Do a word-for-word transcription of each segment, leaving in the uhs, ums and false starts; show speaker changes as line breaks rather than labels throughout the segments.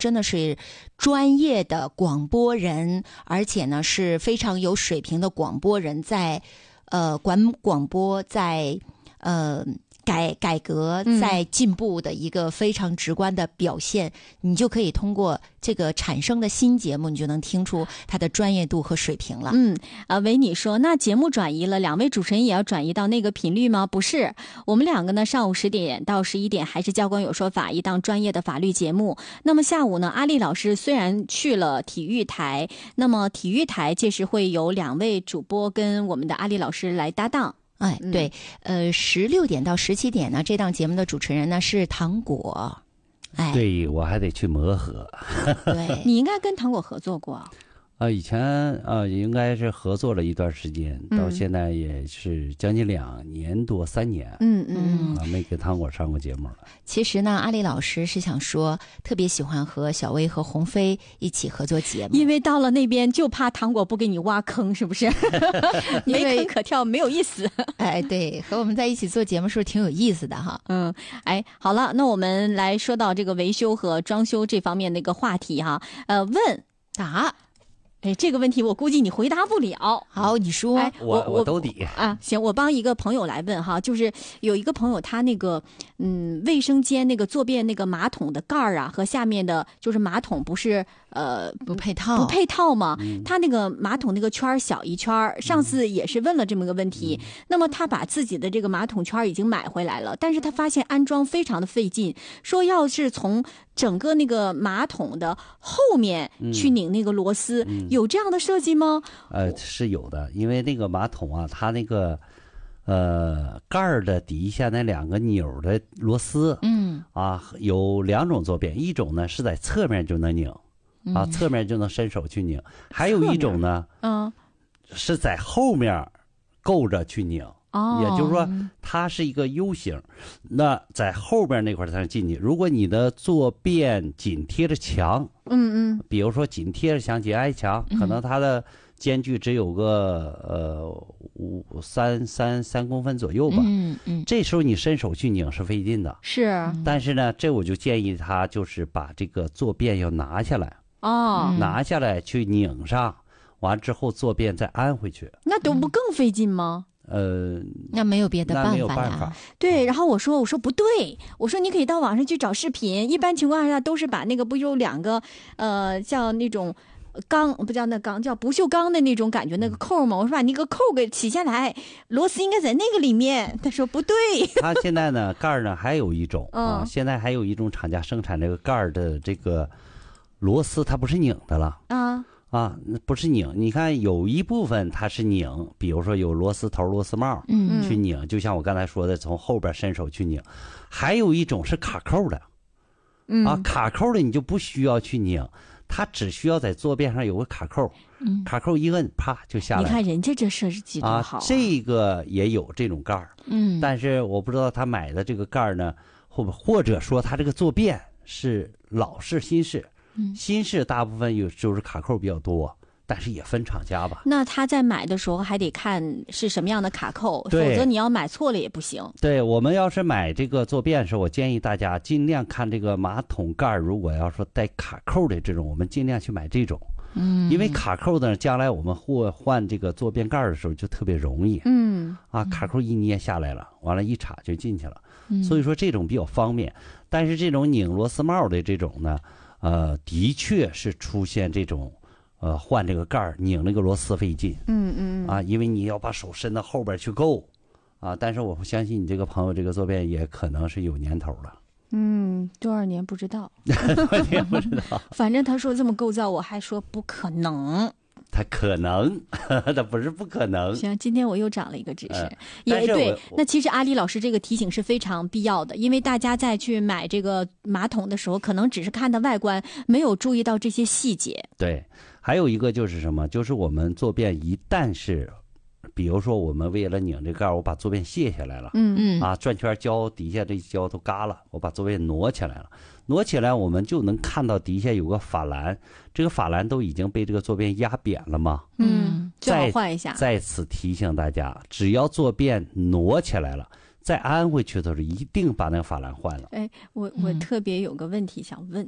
真的是专业的广播人，而且呢是非常有水平的广播人，在呃管广播在呃。改改革在进步的一个非常直观的表现、嗯、你就可以通过这个产生的新节目，你就能听出它的专业度和水平了。
嗯，啊，维尼说，那节目转移了，两位主持人也要转移到那个频率吗？不是，我们两个呢，上午十点到十一点还是教官有说法，一档专业的法律节目。那么下午呢，阿丽老师虽然去了体育台，那么体育台届时会有两位主播跟我们的阿丽老师来搭档。
哎，对，呃，十六点到十七点呢，这档节目的主持人呢是糖果。哎，
对，我还得去磨合。
对，
你应该跟糖果合作过。
啊，以前啊应该是合作了一段时间，
嗯、
到现在也是将近两年多三年。
嗯嗯
啊，没给糖果上过节目了。
其实呢，阿丽老师是想说，特别喜欢和小薇和鸿飞一起合作节目，
因为到了那边就怕糖果不给你挖坑，是不是？没坑可跳，没有意思。
哎，对，和我们在一起做节目是不是挺有意思的哈？
嗯，哎，好了，那我们来说到这个维修和装修这方面的一个话题哈。呃，问答。哎，这个问题我估计你回答不了。
好，你说。
哎、
我
我
我都底
啊，行，我帮一个朋友来问哈，就是有一个朋友他那个嗯卫生间那个坐便那个马桶的盖儿啊和下面的就是马桶不是呃
不配套
不配套吗？嗯、他那个马桶那个圈小一圈，上次也是问了这么个问题。嗯、那么他把自己的这个马桶圈已经买回来了，但是他发现安装非常的费劲，说要是从整个那个马桶的后面去拧那个螺丝。嗯嗯有这样的设计吗？
呃，是有的，因为那个马桶啊，它那个呃盖儿的底下那两个钮的螺丝，
嗯
啊，有两种坐便，一种呢是在侧面就能拧，啊，侧面就能伸手去拧；还有一种呢，
嗯，
是在后面够着去拧。
哦，
也就是说，它是一个 U 型，那在后边那块才能进去。如果你的坐便紧贴着墙，
嗯嗯，
比如说紧贴着墙、紧挨墙，可能它的间距只有个呃五三三三公分左右吧。
嗯嗯，
这时候你伸手去拧是费劲的。
是，
但是呢，这我就建议他就是把这个坐便要拿下来，
哦，
拿下来去拧上，完之后坐便再安回去。
那都不更费劲吗？
呃，
那没有别的办法呀。
那没有办法。
对，然后我说，我说不对，我说你可以到网上去找视频。一般情况下都是把那个不有两个，呃，像那种钢不叫那钢，叫不锈钢的那种感觉那个扣嘛。我说把那个扣给起下来，螺丝应该在那个里面。他说不对。
他现在呢盖儿呢还有一种、
嗯、
啊，现在还有一种厂家生产这个盖儿的这个螺丝，它不是拧的了
啊。
啊，不是拧，你看有一部分它是拧，比如说有螺丝头、螺丝帽，
嗯，
去拧，就像我刚才说的，从后边伸手去拧。还有一种是卡扣的，
嗯
啊，卡扣的你就不需要去拧，它只需要在坐便上有个卡扣，
嗯，
卡扣一摁，啪就下来。
你看人家这设计多好、啊
啊，这个也有这种盖儿，
嗯，
但是我不知道他买的这个盖儿呢，或或者说他这个坐便是老式、新式。
嗯，
新式大部分有就是卡扣比较多，但是也分厂家吧。
那他在买的时候还得看是什么样的卡扣，否则你要买错了也不行。
对，我们要是买这个坐便时，我建议大家尽量看这个马桶盖，如果要说带卡扣的这种，我们尽量去买这种。
嗯，
因为卡扣呢，将来我们换换这个坐便盖的时候就特别容易。
嗯，
啊，卡扣一捏下来了，完了，一插就进去了。
嗯，
所以说这种比较方便。但是这种拧螺丝帽的这种呢，呃，的确是出现这种，呃，换这个盖儿拧那个螺丝费劲。
嗯嗯
啊，因为你要把手伸到后边去够，啊，但是我相信你这个朋友这个坐便也可能是有年头了。
嗯，多少年不知道，
多少年不知道。
反正他说这么构造，我还说不可能。
他可能，他不是不可能。
行，今天我又长了一个知识，
呃、
也对。那其实阿里老师这个提醒是非常必要的，因为大家在去买这个马桶的时候，可能只是看它外观，没有注意到这些细节。
对，还有一个就是什么？就是我们坐便一旦是，比如说我们为了拧这盖儿，我把坐便卸下来了，
嗯嗯，
啊，转圈胶底下这胶都嘎了，我把坐便挪起来了。挪起来，我们就能看到底下有个法兰，这个法兰都已经被这个坐便压扁了嘛。
嗯，最好换一下。
在此提醒大家，只要坐便挪起来了，再安回去的时候，一定把那个法兰换了。
哎，我我特别有个问题想问，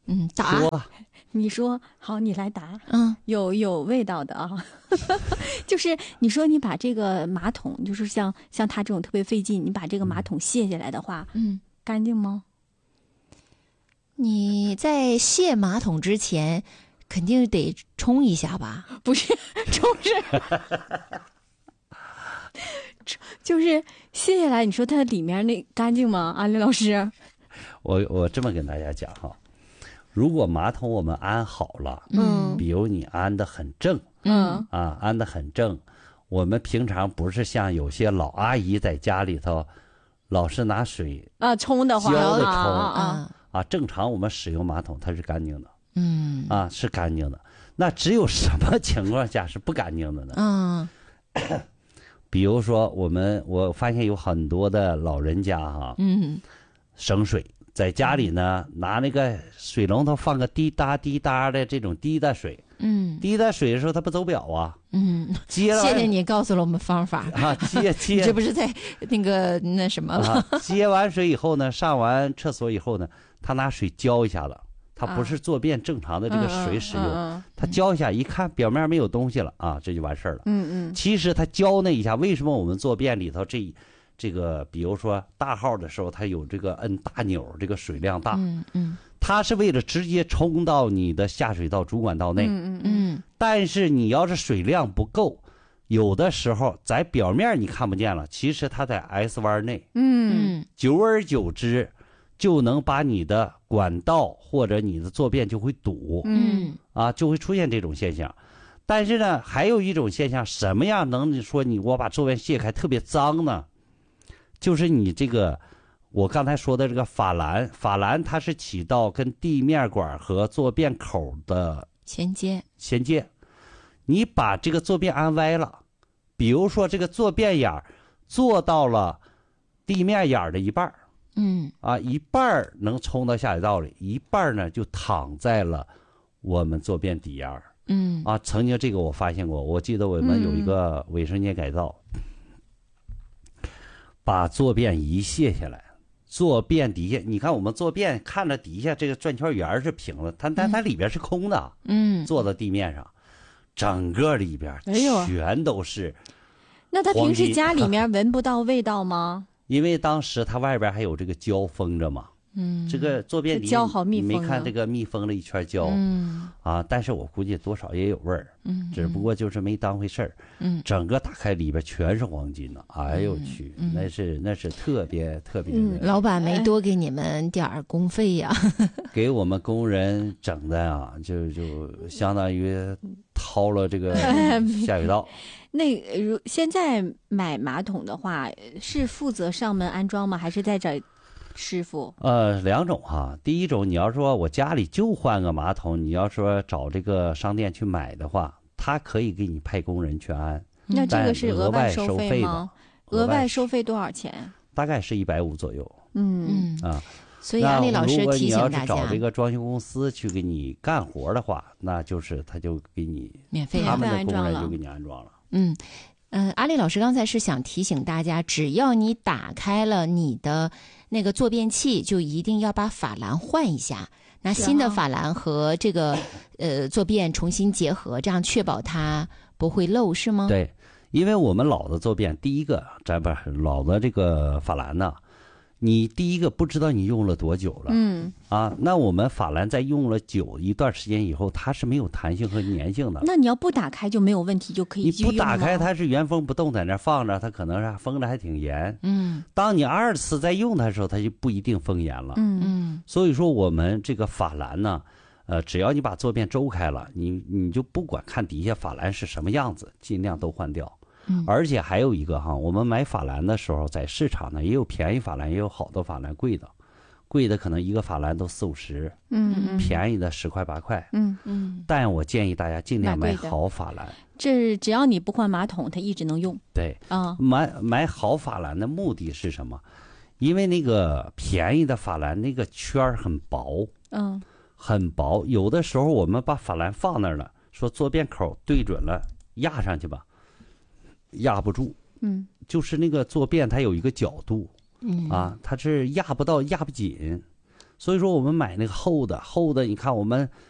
嗯，答。
说
你说好，你来答。
嗯，
有有味道的啊，就是你说你把这个马桶，就是像像他这种特别费劲，你把这个马桶卸下来的话，
嗯，
干净吗？
你在卸马桶之前，肯定得冲一下吧？
不是，就是就是卸下来，你说它里面那干净吗？安利老师，
我我这么跟大家讲哈，如果马桶我们安好了，
嗯
比如你安的很正
嗯
啊，安的很正，我们平常不是像有些老阿姨在家里头，老是拿水
啊，冲的话
浇的
啊
冲
啊啊，
啊，
啊，正常我们使用马桶它是干净的
嗯
啊，是干净的。那只有什么情况下是不干净的呢？
嗯
比如说我们我发现有很多的老人家哈、
嗯
省水，在家里呢拿那个水龙头放个滴答滴答的这种滴答水，
嗯
滴答水的时候它不走表啊，
嗯，
接了
谢谢你告诉了我们方法。
啊，接
你
接
这不是在那个那什么了？
啊，接完水以后呢，上完厕所以后呢，他拿水浇一下子，他不是坐便正常的这个水使用，
嗯
他浇一下，一看表面没有东西了啊，这就完事儿了。
嗯嗯
其实他浇那一下，为什么我们坐便里头这这个，比如说大号的时候，它有这个摁大钮，这个水量大，
嗯嗯
它是为了直接冲到你的下水道主管道内。
嗯嗯
嗯
但是你要是水量不够，有的时候在表面你看不见了，其实它在 S 弯内，
嗯
嗯
久而久之，就能把你的管道或者你的坐便就会堵
嗯
啊，就会出现这种现象。但是呢，还有一种现象，什么样能说你我把坐便卸开特别脏呢？就是你这个，我刚才说的这个法兰，法兰它是起到跟地面管和坐便口的
衔接。
衔接。你把这个坐便安歪了，比如说这个坐便眼儿做到了地面眼儿的一半儿
嗯
啊，一半儿能冲到下水道里，一半儿呢就躺在了我们坐便底沿儿
嗯
啊。曾经这个我发现过，我记得我们有一个卫生间改造，把坐便仪卸下来，坐便底下，你看我们坐便看着底下这个转圈圆儿是平的，它但它里边是空的，
嗯，
坐到地面上，整个里边
哎呦
全都是。
那他平时
黄金
家里面闻不到味道吗？
因为当时它外边还有这个胶封着嘛，
嗯
这个坐便底
这胶好密
你没
封呢
看这个密封了一圈胶、
嗯
啊？但是我估计多少也有味儿，
嗯，
只不过就是没当回事儿。
嗯
整个打开里边全是黄金呢，哎呦我去，
嗯
那是那是特别特别
嗯
的，
老板没多给你们点儿工费呀？
给我们工人整的啊，就就相当于掏了这个下水道。
那如现在买马桶的话，是负责上门安装吗？还是在找师傅？
呃，两种哈。第一种，你要说我家里就换个马桶，你要说找这个商店去买的话，他可以给你派工人去安，
那这个是
但额
外
收
收
费
吗？
的，
额外
收
收费多少钱？
大概是一百五左右
嗯
嗯，
啊。
所以
那
安利老师
如果
提
你要是
醒大家
找这，个装修公司去给你干活的话，那就是他就给你
免费啊。
他们的
安装了
工人就给你安装了。
嗯嗯，阿丽老师刚才是想提醒大家，只要你打开了你的那个坐便器，就一定要把法兰换一下，拿
是啊
新的法兰和这个呃坐便重新结合，这样确保它不会漏，是吗？，
对，因为我们老的坐便，第一个咱不是老的这个法兰呢，你第一个不知道你用了多久了。
嗯，
啊，那我们法兰在用了久一段时间以后，它是没有弹性和粘性的。
那你要不打开就没有问题，就可以
你
继续用
不打开，
吗
它是原封不动在那儿放着，它可能是封的还挺严。
嗯
当你二次再用它的时候，它就不一定封严了。
嗯
嗯
所以说，我们这个法兰呢，呃，只要你把坐便周开了，你你就不管看底下法兰是什么样子，尽量都换掉。
嗯
而且还有一个哈，我们买法兰的时候，在市场呢也有便宜法兰，也有好的法兰，贵的，贵的可能一个法兰都四五十，
嗯嗯
便宜的十块八块。
嗯，
嗯
但我建议大家尽量买
买贵的
好法兰。
这只要你不换马桶，它一直能用
对，
啊。
买买好法兰的目的是什么？因为那个便宜的法兰那个圈儿很薄，
嗯
很薄，有的时候我们把法兰放那儿了，说坐便口对准了压上去吧，压不住，
嗯
就是那个坐便它有一个角度
嗯
啊，它是压不到压不紧， 所以说我们买那个厚的厚的，你看我们